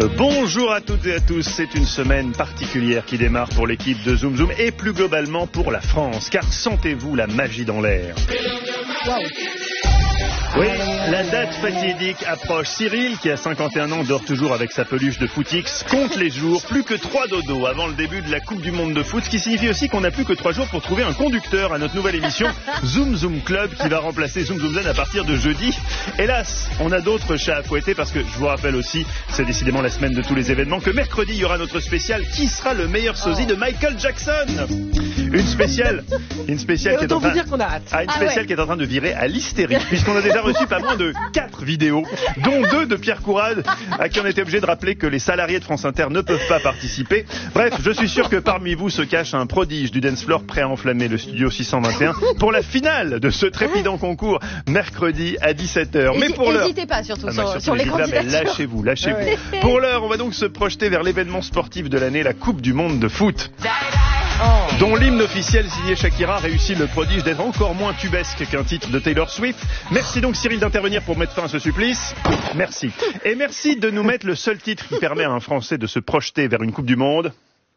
Bonjour à toutes et à tous, c'est une semaine particulière qui démarre pour l'équipe de Zoom Zoom et plus globalement pour la France, car sentez-vous la magie dans l'air. Wow. Oui, la date fatidique approche. Cyril, qui a 51 ans, dort toujours avec sa peluche de Footix, compte les jours, plus que 3 dodos avant le début de la Coupe du Monde de foot, ce qui signifie aussi qu'on n'a plus que 3 jours pour trouver un conducteur à notre nouvelle émission Zoom Zoom Club, qui va remplacer Zoom Zoom Zen à partir de jeudi. Hélas, on a d'autres chats à fouetter parce que, je vous rappelle aussi, c'est décidément la semaine de tous les événements, que mercredi, il y aura notre spécial Qui sera le meilleur sosie de Michael Jackson. Une spéciale qui est en train... qui est en train de virer à l'hystérie, puisqu'on a déjà reçu pas moins de 4 vidéos, dont 2 de Pierre Courade, à qui on était obligé de rappeler que les salariés de France Inter ne peuvent pas participer. Bref, je suis sûr que parmi vous se cache un prodige du dance floor prêt à enflammer le studio 621 pour la finale de ce trépidant concours mercredi à 17h. Mais pour l'heure... N'hésitez pas surtout sur les candidatures. Lâchez-vous. Pour l'heure, on va donc se projeter vers l'événement sportif de l'année, la Coupe du Monde de foot. Dont l'hymne officiel signé Shakira réussit le prodige d'être encore moins tubesque qu'un titre de Taylor Swift. Merci donc Cyril d'intervenir pour mettre fin à ce supplice. Merci. Et merci de nous mettre le seul titre qui permet à un Français de se projeter vers une Coupe du Monde.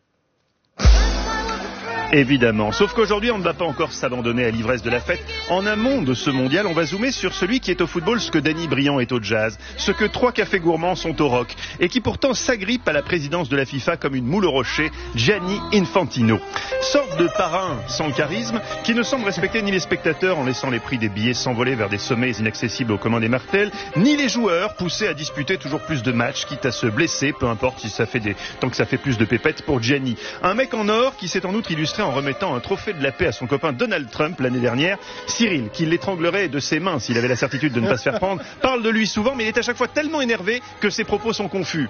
Évidemment. Sauf qu'aujourd'hui, on ne va pas encore s'abandonner à l'ivresse de la fête. En amont de ce mondial, on va zoomer sur celui qui est au football ce que Danny Briand est au jazz, ce que 3 cafés gourmands sont au rock, et qui pourtant s'agrippe à la présidence de la FIFA comme une moule au rocher, Gianni Infantino. Sorte de parrain sans charisme, qui ne semble respecter ni les spectateurs en laissant les prix des billets s'envoler vers des sommets inaccessibles aux communs des martels, ni les joueurs poussés à disputer toujours plus de matchs, quitte à se blesser, peu importe si ça fait tant que ça fait plus de pépettes pour Gianni. Un mec en or qui s'est en outre illustré en remettant un trophée de la paix à son copain Donald Trump l'année dernière. Cyril, qui l'étranglerait de ses mains s'il avait la certitude de ne pas se faire prendre, parle de lui souvent, mais il est à chaque fois tellement énervé que ses propos sont confus.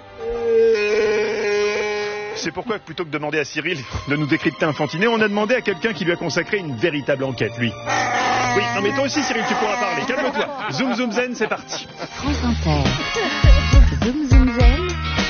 C'est pourquoi, plutôt que de demander à Cyril de nous décrypter Infantino, on a demandé à quelqu'un qui lui a consacré une véritable enquête, lui. Oui, non mais toi aussi Cyril, tu pourras parler, calme-toi. Zoom Zoom Zen, c'est parti. France Inter. Zoom Zoom Zen.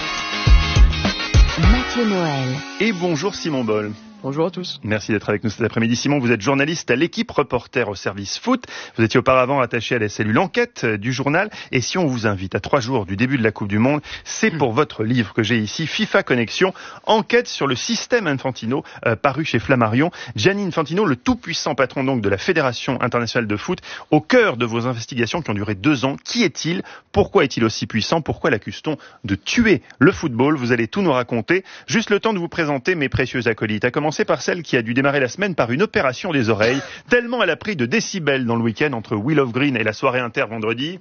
Mathieu Noël. Et bonjour Simon Boll. Bonjour à tous. Merci d'être avec nous cet après-midi. Simon, vous êtes journaliste à l'Équipe, reporter au service foot. Vous étiez auparavant attaché à la cellule enquête du journal. Et si on vous invite à 3 jours du début de la Coupe du Monde, c'est pour votre livre que j'ai ici, FIFA Connexion, enquête sur le système Infantino, paru chez Flammarion. Gianni Infantino, le tout-puissant patron donc de la Fédération internationale de foot, au cœur de vos investigations qui ont duré 2 ans. Qui est-il? Pourquoi est-il aussi puissant? Pourquoi l'accuse-t-on de tuer le football? Vous allez tout nous raconter. Juste le temps de vous présenter mes précieux acolytes. À commencer par celle qui a dû démarrer la semaine par une opération des oreilles, tellement elle a pris de décibels dans le week-end entre Will of Green et la soirée inter vendredi.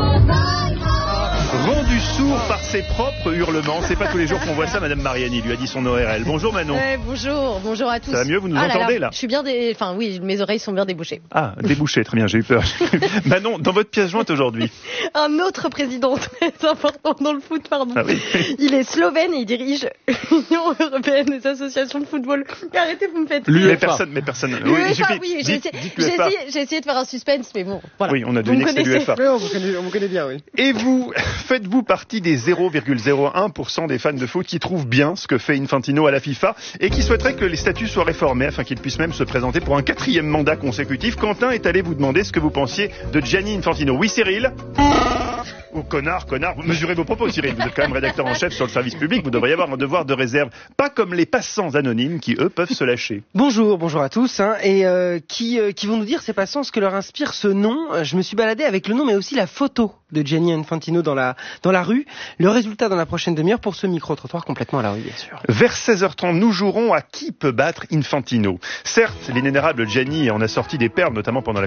Rendu sourd par ses propres hurlements. C'est pas tous les jours qu'on voit ça, Madame Mariani lui a dit son ORL. Bonjour Manon. Bonjour à tous. Ça va mieux, vous nous entendez là? Je suis bien oui, mes oreilles sont bien débouchées. Ah, débouchées, très bien, j'ai eu peur. Manon, dans votre pièce jointe aujourd'hui. Un autre président très important dans le foot, pardon. Ah oui. Il est slovène et il dirige l'Union européenne des associations de football. Arrêtez, vous me faites l'UEFA. Mais personne. L'UEFA, oui, j'ai essayé de faire un suspense, mais bon, voilà. Oui, on a deviné que c'est l'UEFA. Oui, on vous connaît bien, oui. Et vous, faites-vous partie des 0,01% des fans de foot qui trouvent bien ce que fait Infantino à la FIFA et qui souhaiteraient que les statuts soient réformés afin qu'il puisse même se présenter pour un 4e mandat consécutif? Quentin est allé vous demander ce que vous pensiez de Gianni Infantino. Oui, Cyril? Oh, connard, vous mesurez vos propos, Cyril. Vous êtes quand même rédacteur en chef sur le service public. Vous devriez avoir un devoir de réserve. Pas comme les passants anonymes qui, eux, peuvent se lâcher. Bonjour à tous. Et qui vont nous dire, ces passants, ce que leur inspire ce nom. Je me suis baladé avec le nom, mais aussi la photo de Gianni Infantino dans la rue. Le résultat dans la prochaine demi-heure pour ce micro-trottoir complètement à la rue, bien sûr. Vers 16h30, nous jouerons à qui peut battre Infantino. Certes, l'inénérable Gianni en a sorti des perles, notamment pendant la